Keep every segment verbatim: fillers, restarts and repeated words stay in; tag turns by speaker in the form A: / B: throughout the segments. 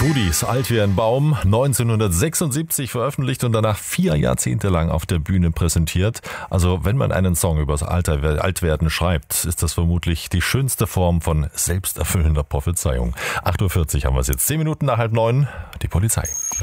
A: Tudis, alt wie ein Baum, neunzehnhundertsechsundsiebzig veröffentlicht und danach vier Jahrzehnte lang auf der Bühne präsentiert. Also wenn man einen Song übers Alter, Altwerden schreibt, ist das vermutlich die schönste Form von selbsterfüllender Prophezeiung. acht Uhr vierzig haben wir es jetzt, zehn Minuten nach halb neun, die Polizei.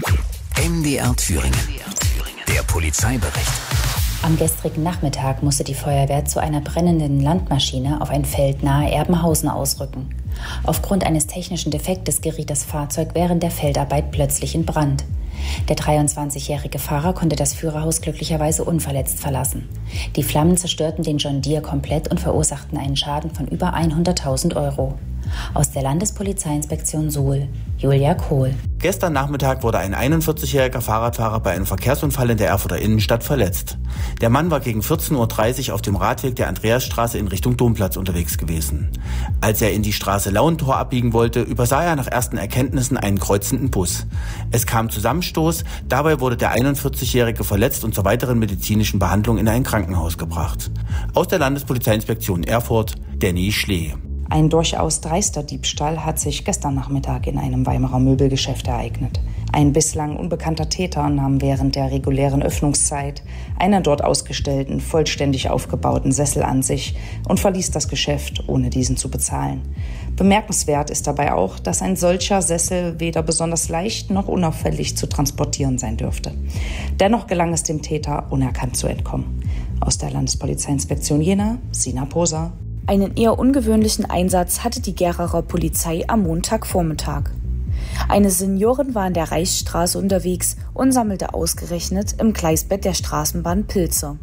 B: M D R Thüringen, der Polizeibericht.
C: Am gestrigen Nachmittag musste die Feuerwehr zu einer brennenden Landmaschine auf ein Feld nahe Erbenhausen ausrücken. Aufgrund eines technischen Defektes geriet das Fahrzeug während der Feldarbeit plötzlich in Brand. Der dreiundzwanzigjährige Fahrer konnte das Führerhaus glücklicherweise unverletzt verlassen. Die Flammen zerstörten den John Deere komplett und verursachten einen Schaden von über hunderttausend Euro. Aus der Landespolizeiinspektion Suhl, Julia Kohl.
D: Gestern Nachmittag wurde ein einundvierzigjähriger Fahrradfahrer bei einem Verkehrsunfall in der Erfurter Innenstadt verletzt. Der Mann war gegen vierzehn Uhr dreißig auf dem Radweg der Andreasstraße in Richtung Domplatz unterwegs gewesen. Als er in die Straße Lauentor abbiegen wollte, übersah er nach ersten Erkenntnissen einen kreuzenden Bus. Es kam Zusammenstoß, dabei wurde der einundvierzigjährige verletzt und zur weiteren medizinischen Behandlung in ein Krankenhaus gebracht. Aus der Landespolizeiinspektion Erfurt, Danny Schlee.
E: Ein durchaus dreister Diebstahl hat sich gestern Nachmittag in einem Weimarer Möbelgeschäft ereignet. Ein bislang unbekannter Täter nahm während der regulären Öffnungszeit einen dort ausgestellten, vollständig aufgebauten Sessel an sich und verließ das Geschäft, ohne diesen zu bezahlen. Bemerkenswert ist dabei auch, dass ein solcher Sessel weder besonders leicht noch unauffällig zu transportieren sein dürfte. Dennoch gelang es dem Täter, unerkannt zu entkommen. Aus der Landespolizeiinspektion Jena, Sina Poser.
F: Einen eher ungewöhnlichen Einsatz hatte die Geraer Polizei am Montagvormittag. Eine Seniorin war an der Reichsstraße unterwegs und sammelte ausgerechnet im Gleisbett der Straßenbahn Pilze.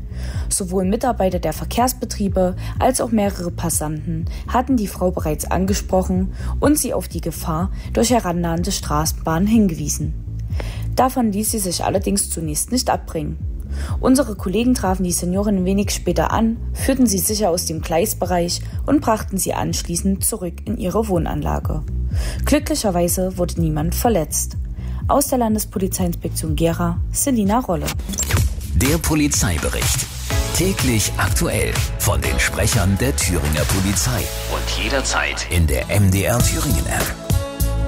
F: Sowohl Mitarbeiter der Verkehrsbetriebe als auch mehrere Passanten hatten die Frau bereits angesprochen und sie auf die Gefahr durch herannahende Straßenbahnen hingewiesen. Davon ließ sie sich allerdings zunächst nicht abbringen. Unsere Kollegen trafen die Seniorin wenig später an, führten sie sicher aus dem Gleisbereich und brachten sie anschließend zurück in ihre Wohnanlage. Glücklicherweise wurde niemand verletzt. Aus der Landespolizeiinspektion Gera, Selina Rolle.
B: Der Polizeibericht. Täglich aktuell von den Sprechern der Thüringer Polizei. Und jederzeit in der M D R Thüringen App.